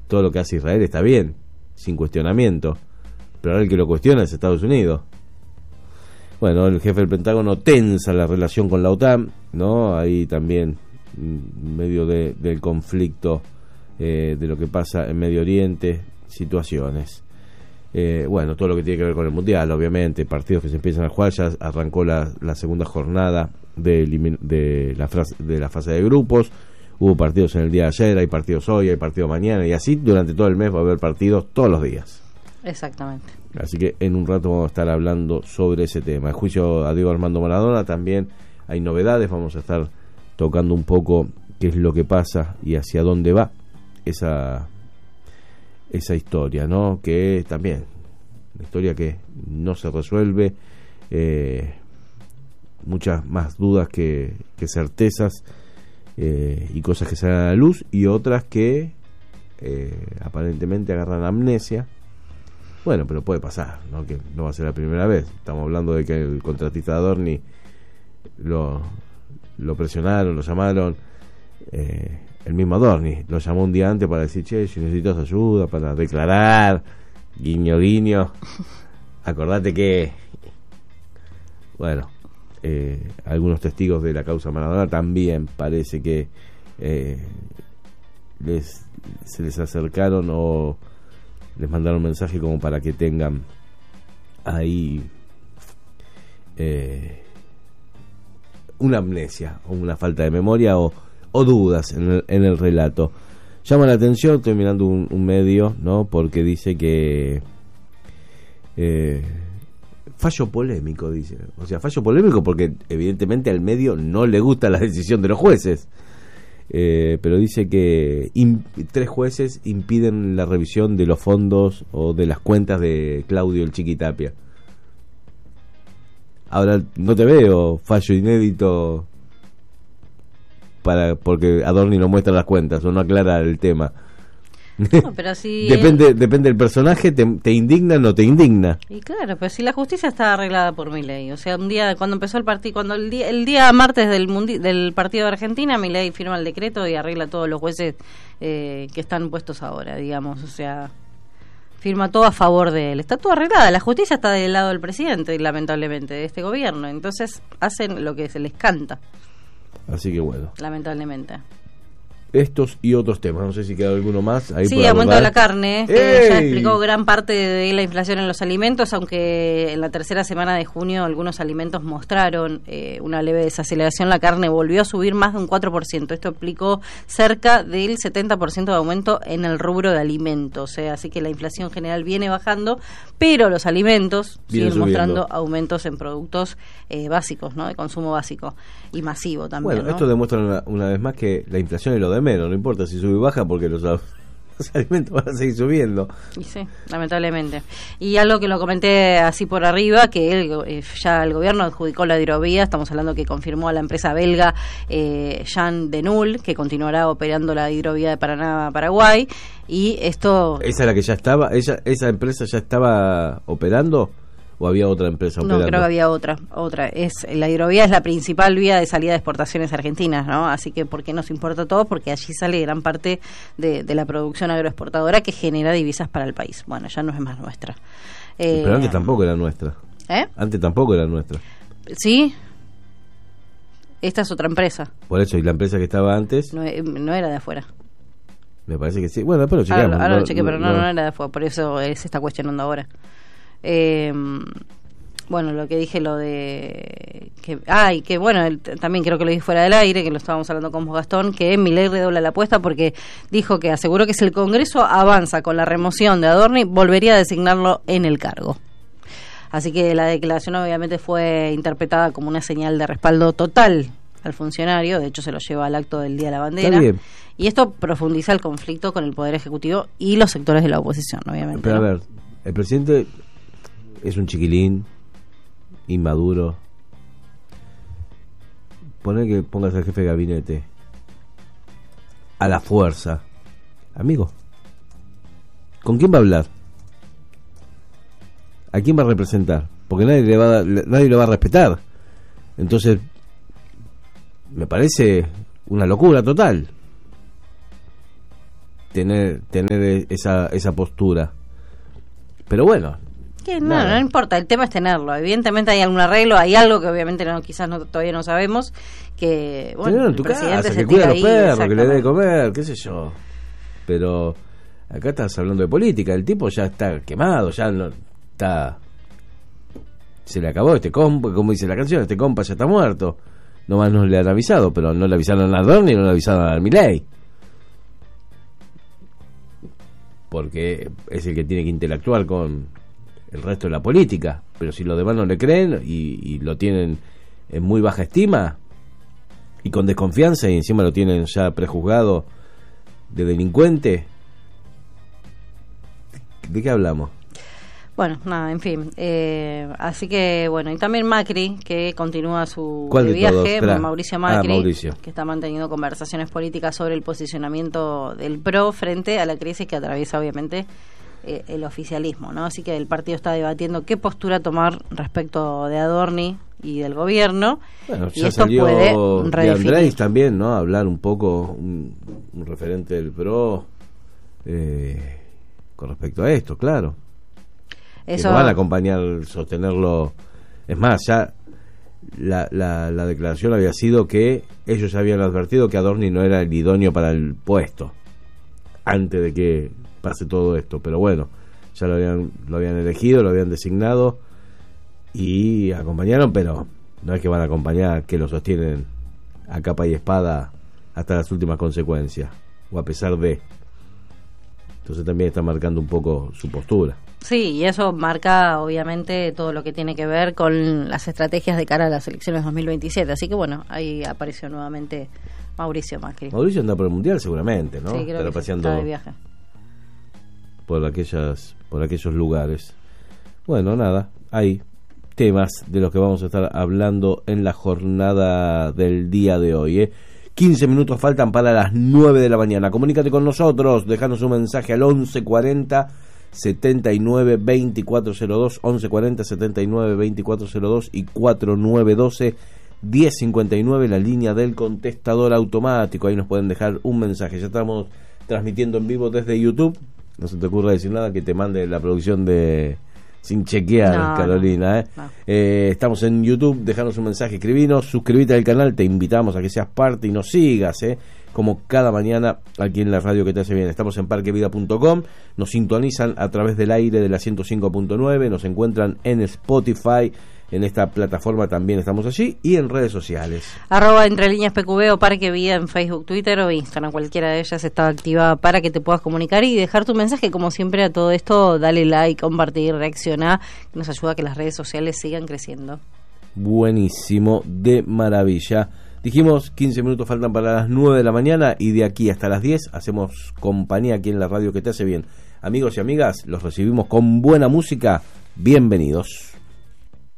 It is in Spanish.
todo lo que hace Israel está bien, sin cuestionamiento, pero ahora el que lo cuestiona es Estados Unidos. Bueno, el jefe del Pentágono tensa la relación con la OTAN, ¿no? Ahí también, en medio del conflicto, de lo que pasa en Medio Oriente, situaciones. Bueno, todo lo que tiene que ver con el Mundial, obviamente, partidos que se empiezan a jugar, ya arrancó la segunda jornada de la fase de grupos, hubo partidos en el día de ayer, hay partidos hoy, hay partidos mañana, y así durante todo el mes va a haber partidos todos los días. Exactamente. Así que en un rato vamos a estar hablando sobre ese tema. El juicio a Diego Armando Maradona también hay novedades, vamos a estar tocando un poco qué es lo que pasa y hacia dónde va esa historia, ¿no? Que también una historia que no se resuelve, muchas más dudas que certezas, y cosas que salen a la luz y otras que aparentemente agarran amnesia. Bueno, pero puede pasar, ¿no? Que no va a ser la primera vez. Estamos hablando de que el contratista de Adorni lo presionaron, lo llamaron, el mismo Adorni lo llamó un día antes para decir, che, si necesitas ayuda para declarar, guiño guiño, acordate que, bueno, algunos testigos de la causa Maradona también parece que se les acercaron o les mandaron mensaje como para que tengan ahí una amnesia o una falta de memoria o dudas en el relato. Llama la atención, estoy mirando un medio, ¿no? Porque dice que fallo polémico, dice. O sea, fallo polémico porque evidentemente al medio no le gusta la decisión de los jueces. Pero dice que 3 jueces impiden la revisión de los fondos o de las cuentas de Claudio el Chiquitapia. Ahora no te veo fallo inédito porque Adorni no muestra las cuentas o no aclara el tema. No, pero si depende del personaje, te indigna o no te indigna. Y claro, pero si la justicia está arreglada por Milei, o sea, un día cuando empezó el partido, cuando el día martes del partido de Argentina, Milei firma el decreto y arregla todos los jueces que están puestos ahora, digamos, o sea, firma todo a favor de él. Está todo arreglada, la justicia está del lado del presidente, lamentablemente, de este gobierno, entonces hacen lo que se les canta. Así que bueno. Lamentablemente. Estos y otros temas, no sé si queda alguno más ahí. Sí, aumento de la carne, ya explicó gran parte de la inflación en los alimentos, aunque en la tercera semana de junio algunos alimentos mostraron una leve desaceleración. La carne volvió a subir más de un 4%, esto implicó cerca del 70% de aumento en el rubro de alimentos, así que la inflación general viene bajando, pero los alimentos siguen mostrando aumentos en productos básicos, ¿no? De consumo básico y masivo también. Bueno, ¿no? Esto demuestra una vez más que la inflación es lo de menos, no importa si sube o baja porque los alimentos van a seguir subiendo. Y sí, lamentablemente. Y algo que lo comenté así por arriba, que ya el gobierno adjudicó la hidrovía, estamos hablando que confirmó a la empresa belga Jean Denul, que continuará operando la hidrovía de Paraná a Paraguay, y esto... ¿Esa es la que ya estaba? ¿Esa empresa ya estaba operando? ¿O había otra empresa operando? No, creo que había otra. La hidrovía es la principal vía de salida de exportaciones argentinas, ¿no? Así que, ¿por qué nos importa todo? Porque allí sale gran parte de la producción agroexportadora que genera divisas para el país. Bueno, ya no es más nuestra. Pero antes tampoco era nuestra. Antes tampoco era nuestra. ¿Sí? Esta es otra empresa. Por eso, ¿y la empresa que estaba antes? No era de afuera. Me parece que sí. Bueno, después lo chequeamos. Ahora lo chequeé, pero no era de afuera. Por eso se está cuestionando ahora. Bueno, lo que dije, lo de que bueno, también creo que lo dije fuera del aire, que lo estábamos hablando con Gastón, que Milei redobla la apuesta porque dijo que aseguró que si el Congreso avanza con la remoción de Adorni, volvería a designarlo en el cargo. Así que la declaración obviamente fue interpretada como una señal de respaldo total al funcionario, de hecho se lo lleva al acto del Día de la Bandera, y esto profundiza el conflicto con el Poder Ejecutivo y los sectores de la oposición, obviamente. Pero a ver, el presidente es un chiquilín, inmaduro. Poner que pongas al jefe de gabinete a la fuerza. Amigo, ¿con quién va a hablar? ¿A quién va a representar? Porque nadie lo va a respetar. Entonces, me parece una locura total. tener esa postura. Pero bueno, que no importa, el tema es tenerlo. Evidentemente hay algún arreglo, hay algo que obviamente todavía no sabemos, que bueno, tenerlo en tu casa, que cuida a los perros, que le dé de comer, qué sé yo. Pero acá estás hablando de política, el tipo ya está quemado, ya no está, se le acabó este compa, como dice la canción, este compa ya está muerto. Nomás no le han avisado, pero no le avisaron a Adorni, no le avisaron a Milei, porque es el que tiene que interactuar con el resto de la política. Pero si los demás no le creen y lo tienen en muy baja estima y con desconfianza, y encima lo tienen ya prejuzgado de delincuente, ¿de qué hablamos? Bueno, nada, en fin. Así que, bueno, y también Macri, que continúa su viaje, Mauricio Macri, que está manteniendo conversaciones políticas sobre el posicionamiento del PRO frente a la crisis que atraviesa, obviamente, el oficialismo, ¿no? Así que el partido está debatiendo qué postura tomar respecto de Adorni y del gobierno. Bueno, y ya esto salió puede redefinir. De Andrés también, ¿no? Hablar un poco, un referente del PRO con respecto a esto, claro. Eso... Que lo van a acompañar, sostenerlo. Es más, ya la declaración había sido que ellos habían advertido que Adorni no era el idóneo para el puesto antes de que pase todo esto, pero bueno, ya lo habían elegido, lo habían designado y acompañaron, pero no es que van a acompañar, que lo sostienen a capa y espada hasta las últimas consecuencias, o a pesar de. Entonces también está marcando un poco su postura. Sí, y eso marca obviamente todo lo que tiene que ver con las estrategias de cara a las elecciones 2027. Así que bueno, ahí apareció nuevamente Mauricio Macri. Mauricio anda por el Mundial seguramente, ¿no? Sí, creo que está de viaje por aquellos lugares. Bueno, nada, hay temas de los que vamos a estar hablando en la jornada del día de hoy, 15 minutos faltan para las 9 de la mañana. Comunícate con nosotros, dejanos un mensaje al 1140 79 2402, 1140 79 2402 y 4912 1059, la línea del contestador automático. Ahí nos pueden dejar un mensaje. Ya estamos transmitiendo en vivo desde YouTube. No se te ocurra decir nada que te mande la producción de sin chequear, no, Carolina. No. Estamos en YouTube, dejanos un mensaje, escribinos, suscríbete al canal, te invitamos a que seas parte y nos sigas, como cada mañana aquí en la radio que te hace bien. Estamos en parquevida.com, nos sintonizan a través del aire de la 105.9, nos encuentran en Spotify, en esta plataforma también estamos allí, y en redes sociales. @entrelineaspqb o Parque Vida en Facebook, Twitter o Instagram, cualquiera de ellas está activada para que te puedas comunicar y dejar tu mensaje. Como siempre a todo esto, dale like, compartir, reacciona, que nos ayuda a que las redes sociales sigan creciendo. Buenísimo, de maravilla. Dijimos 15 minutos faltan para las 9 de la mañana y de aquí hasta las 10 hacemos compañía aquí en la radio que te hace bien. Amigos y amigas, los recibimos con buena música. Bienvenidos.